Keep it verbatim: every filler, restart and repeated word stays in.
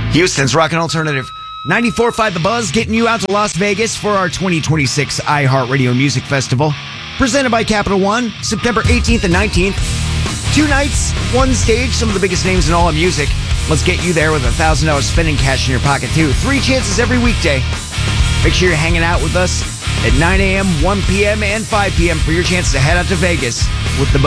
Houston's Rockin' Alternative. ninety-four point five The Buzz, getting you out to Las Vegas for our twenty twenty-six iHeartRadio Music Festival. Presented by Capital One, September eighteenth and nineteenth. Two nights, one stage, some of the biggest names in all of music. Let's get you there with a one thousand dollars spending cash in your pocket, too. Three chances every weekday. Make sure you're hanging out with us at nine a.m., one p.m., and five p.m. for your chance to head out to Vegas with The Buzz.